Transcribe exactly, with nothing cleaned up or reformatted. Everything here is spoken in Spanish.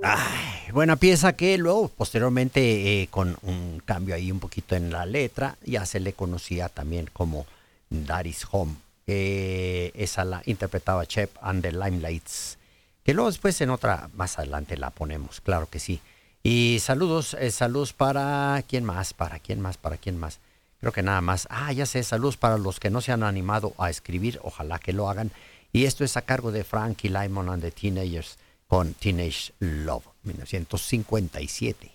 Ay, buena pieza que luego, posteriormente, eh, con un cambio ahí un poquito en la letra, ya se le conocía también como Daddy's Home. Eh, esa la interpretaba Shep and the Limelights, que luego después en otra, más adelante la ponemos, claro que sí. Y saludos, eh, saludos para quién más, para quién más, para quién más. Creo que nada más. Ah, ya sé, saludos para los que no se han animado a escribir, ojalá que lo hagan. Y esto es a cargo de Frankie Lymon and the Teenagers con Teenage Love, mil novecientos cincuenta y siete.